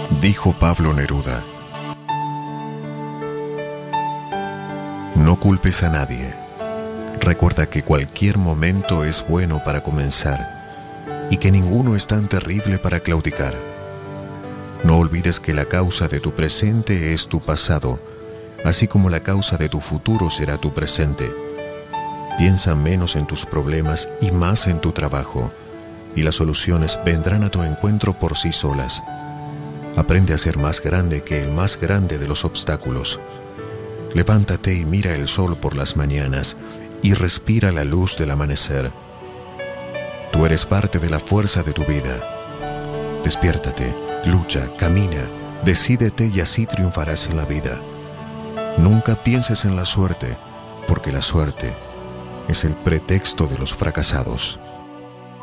Dijo Pablo Neruda: no culpes a nadie. Recuerda que cualquier momento es bueno para comenzar y que ninguno es tan terrible para claudicar. No olvides que la causa de tu presente es tu pasado, así como la causa de tu futuro será tu presente. Piensa menos en tus problemas y más en tu trabajo, y las soluciones vendrán a tu encuentro por sí solas. Aprende a ser más grande que el más grande de los obstáculos. Levántate y mira el sol por las mañanas y respira la luz del amanecer. Tú eres parte de la fuerza de tu vida. Despiértate, lucha, camina, decídete y así triunfarás en la vida. Nunca pienses en la suerte, porque la suerte es el pretexto de los fracasados.